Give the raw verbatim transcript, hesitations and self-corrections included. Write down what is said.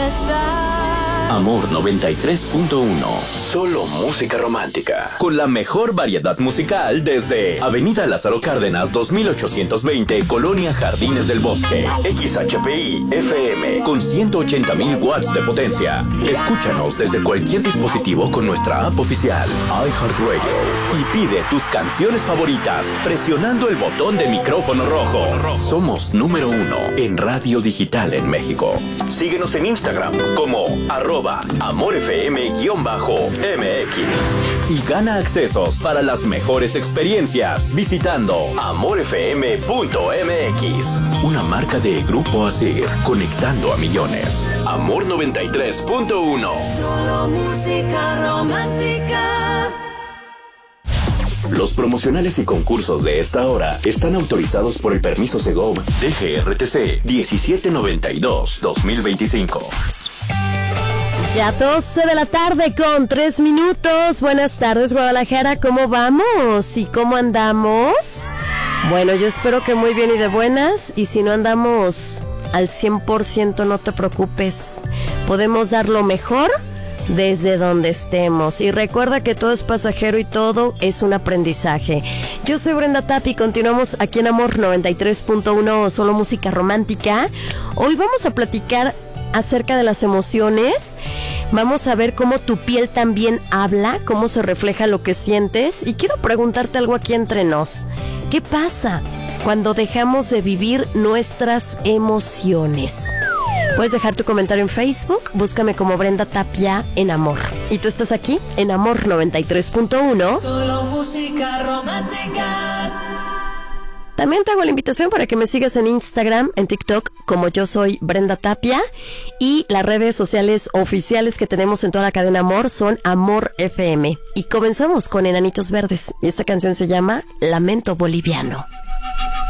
Amor noventa y tres punto uno. Solo música romántica. Con la mejor variedad musical desde Avenida Lázaro Cárdenas dos mil ochocientos veinte, Colonia Jardines del Bosque. X H P I F M con ciento ochenta mil watts de potencia. Escúchanos desde cualquier dispositivo con nuestra app oficial iHeartRadio y pide tus canciones favoritas presionando el botón de micrófono rojo. Somos número uno en radio digital en México. Síguenos en Instagram como arroba amorfm-mx y gana accesos para las mejores experiencias visitando amorfm punto m x. Una marca de Grupo Asir, conectando a millones. Amor noventa y tres punto uno. Solo música romántica. Los promocionales y concursos de esta hora están autorizados por el permiso Segov D G R T C diecisiete noventa y dos dos mil veinticinco. Ya doce de la tarde con tres minutos. Buenas tardes, Guadalajara. ¿Cómo vamos? ¿Y cómo andamos? Bueno, yo espero que muy bien y de buenas. Y si no andamos al cien por ciento, no te preocupes. Podemos dar lo mejor desde donde estemos. Y recuerda que todo es pasajero y todo es un aprendizaje. Yo soy Brenda Tapia y continuamos aquí en Amor noventa y tres punto uno, solo música romántica. Hoy vamos a platicar acerca de las emociones. Vamos a ver cómo tu piel también habla, cómo se refleja lo que sientes. Y quiero preguntarte algo aquí entre nos. ¿Qué pasa cuando dejamos de vivir nuestras emociones? Puedes dejar tu comentario en Facebook, búscame como Brenda Tapia en Amor. Y tú estás aquí en Amor noventa y tres punto uno. Solo música romántica. También te hago la invitación para que me sigas en Instagram, en TikTok, como yo soy Brenda Tapia. Y las redes sociales oficiales que tenemos en toda la cadena Amor son Amor F M. Y comenzamos con Enanitos Verdes. Y esta canción se llama Lamento Boliviano.